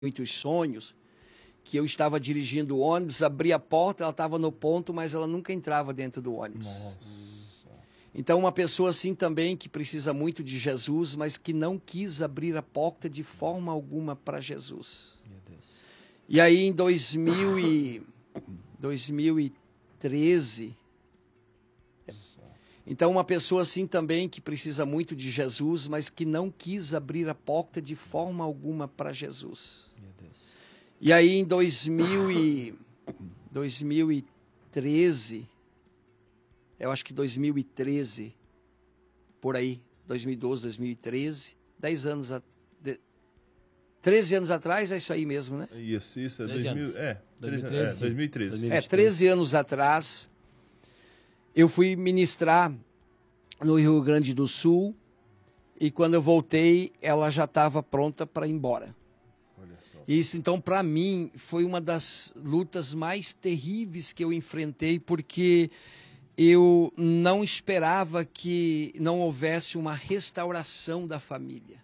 muitos sonhos, que eu estava dirigindo o ônibus, abri a porta, ela estava no ponto, mas ela nunca entrava dentro do ônibus. Nossa. Então, uma pessoa assim também, que precisa muito de Jesus, mas que não quis abrir a porta de forma alguma para Jesus. Meu Deus. E aí, em 2013... Então, uma pessoa assim também, que precisa muito de Jesus, mas que não quis abrir a porta de forma alguma para Jesus. Meu Deus. E aí, em 2013, eu acho que 2013, por aí, 2012, 2013, 10 anos, 13 anos atrás, é isso aí mesmo, né? Isso, é 13 2000, anos. 2013. 2013. 13 anos atrás, eu fui ministrar no Rio Grande do Sul e quando eu voltei, ela já estava pronta para ir embora. Olha só. Isso, então, para mim, foi uma das lutas mais terríveis que eu enfrentei, porque eu não esperava que não houvesse uma restauração da família.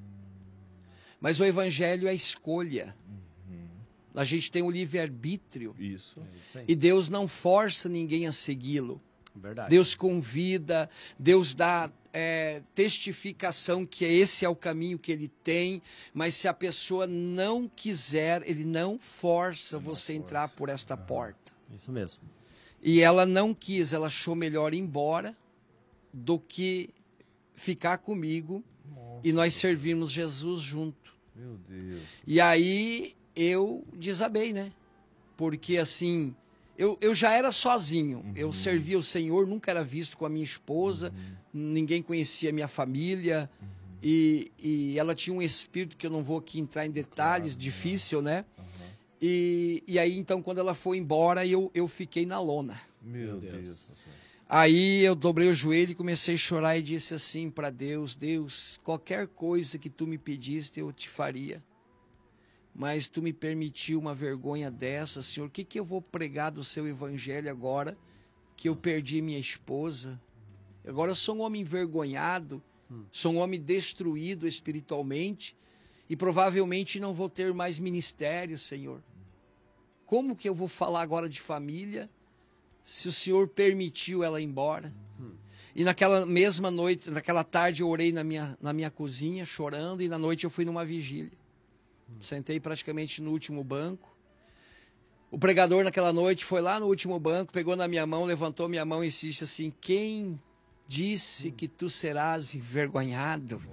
Mas o evangelho é escolha. A gente tem o livre-arbítrio. Isso. E Deus não força ninguém a segui-lo. Verdade. Deus convida, Deus dá testificação que esse é o caminho que ele tem, mas se a pessoa não quiser, ele não força você entrar por esta porta. Isso mesmo. E ela não quis, ela achou melhor ir embora do que ficar comigo e nós servirmos Jesus junto. Meu Deus. E aí eu desabei, né? Porque assim, eu já era sozinho. Eu servia o Senhor, nunca era visto com a minha esposa, ninguém conhecia a minha família. E ela tinha um espírito que eu não vou aqui entrar em detalhes, difícil, né? E aí, então, quando ela foi embora, eu fiquei na lona. Meu Deus. Aí eu dobrei o joelho e comecei a chorar e disse assim para Deus: Deus, qualquer coisa que tu me pediste, eu te faria. Mas tu me permitiu uma vergonha dessa, Senhor. O que eu vou pregar do seu evangelho agora que eu perdi minha esposa? Agora eu sou um homem envergonhado, sou um homem destruído espiritualmente e provavelmente não vou ter mais ministério, Senhor. Como que eu vou falar agora de família se o Senhor permitiu ela ir embora? E naquela mesma noite, naquela tarde, eu orei na minha cozinha, chorando, e na noite eu fui numa vigília. Sentei praticamente no último banco. O pregador naquela noite foi lá no último banco, pegou na minha mão, levantou minha mão e disse assim: quem disse que tu serás envergonhado?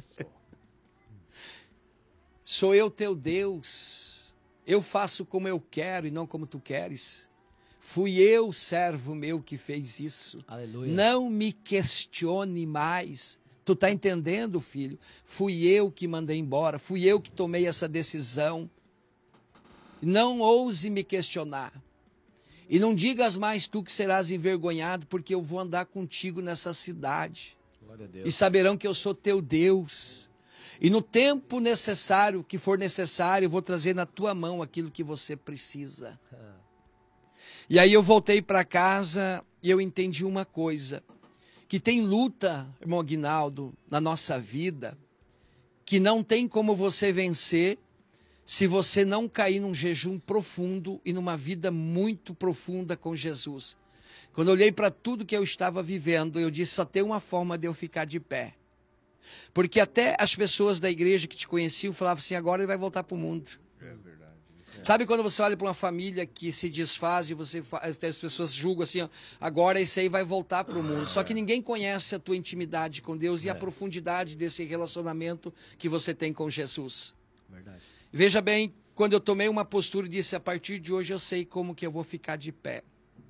Sou eu teu Deus. Eu faço como eu quero e não como tu queres. Fui eu, servo meu, que fez isso. Aleluia. Não me questione mais. Tu tá entendendo, filho? Fui eu que mandei embora. Fui eu que tomei essa decisão. Não ouse me questionar. E não digas mais tu que serás envergonhado, porque eu vou andar contigo nessa cidade. Glória a Deus. E saberão que eu sou teu Deus. E no tempo necessário, que for necessário, eu vou trazer na tua mão aquilo que você precisa. E aí eu voltei para casa e eu entendi uma coisa. Que tem luta, irmão Aguinaldo, na nossa vida, que não tem como você vencer se você não cair num jejum profundo e numa vida muito profunda com Jesus. Quando eu olhei para tudo que eu estava vivendo, eu disse: só tem uma forma de eu ficar de pé. Porque até as pessoas da igreja que te conheciam falavam assim: agora ele vai voltar para o mundo. É verdade. Sabe quando você olha para uma família que se desfaz e as pessoas julgam assim: ó, agora esse aí vai voltar para o mundo. Só que ninguém conhece a tua intimidade com Deus e a profundidade desse relacionamento que você tem com Jesus. Verdade. Veja bem, quando eu tomei uma postura e disse: a partir de hoje eu sei como que eu vou ficar de pé.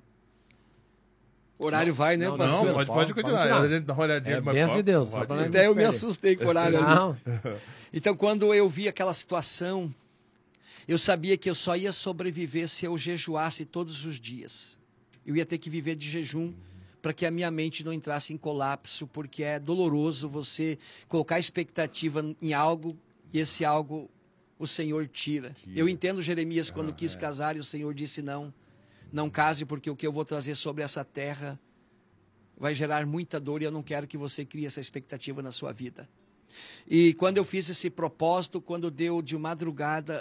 O horário vai, né, não, pastor? Não, pode continuar. A gente dá uma olhadinha. É mas bênção de Deus. pode Só pra ir. Até eu me assustei com o horário ali. Não. Então, quando eu vi aquela situação, eu sabia que eu só ia sobreviver se eu jejuasse todos os dias. Eu ia ter que viver de jejum para que a minha mente não entrasse em colapso, porque é doloroso você colocar expectativa em algo e esse algo o Senhor tira. Eu entendo Jeremias quando quis casar e o Senhor disse: não case, porque o que eu vou trazer sobre essa terra vai gerar muita dor e eu não quero que você crie essa expectativa na sua vida. E quando eu fiz esse propósito, quando deu de madrugada,